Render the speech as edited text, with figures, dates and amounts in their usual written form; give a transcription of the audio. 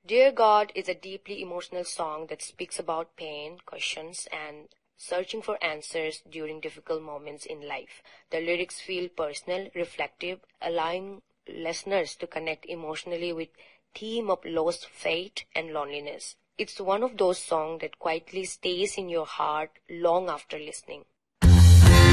Dear God is a deeply emotional song that speaks about pain, questions, and searching for answers during difficult moments in life. The lyrics feel personal, reflective, allowing listeners to connect emotionally with theme of lost faith and loneliness. It's one of those songs that quietly stays in your heart long after listening.